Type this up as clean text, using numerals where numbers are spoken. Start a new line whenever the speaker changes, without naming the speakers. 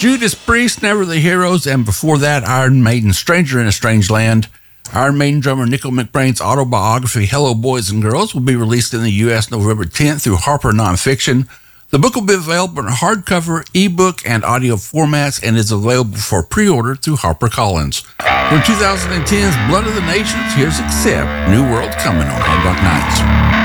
Judas Priest, Never the Heroes, and before that, Iron Maiden, Stranger in a Strange Land. Iron Maiden drummer Nickel McBrain's autobiography, Hello Boys and Girls, will be released in the U.S. November 10th through Harper Nonfiction. The book will be available in hardcover, ebook, and audio formats and is available for pre-order through HarperCollins. From 2010's Blood of the Nations, here's Accept, New World Coming on Hard Rock Nights.